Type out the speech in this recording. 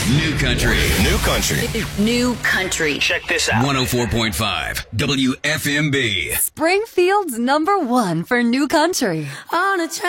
New Country. New Country. New Country. Check this out. 104.5 WFMB. Springfield's #1 for New Country. On a